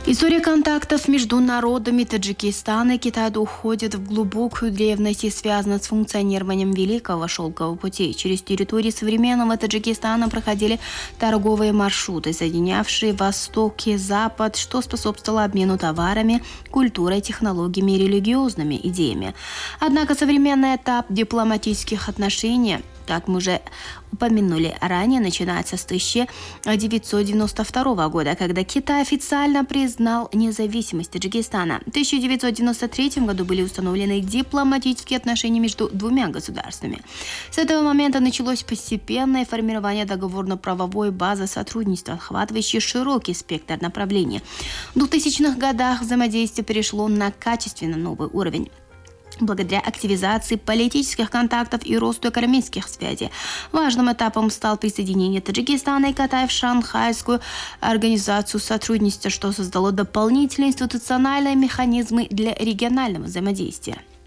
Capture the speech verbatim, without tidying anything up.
История контактов между народами Таджикистана и Китая уходит в глубокую древность и связана с функционированием Великого Шелкового пути. Через территории современного Таджикистана проходили торговые маршруты, соединявшие Восток и Запад, что способствовало обмену товарами, культурой, технологиями и религиозными идеями. Однако современный этап дипломатических отношений, как мы уже упомянули ранее, начинается с тысяча девятьсот девяносто второго года, когда Китай официально признал независимость Таджикистана. В тысяча девятьсот девяносто третьем году были установлены дипломатические отношения между двумя государствами. С этого момента началось постепенное формирование договорно-правовой базы сотрудничества, охватывающей широкий спектр направлений. В двухтысячных годах взаимодействие перешло на качественно новый уровень. Благодаря активизации политических контактов и росту экономических связей. Важным этапом стал присоединение Таджикистана и Китая в Шанхайскую организацию сотрудничества, что создало дополнительные институциональные механизмы для регионального взаимодействия.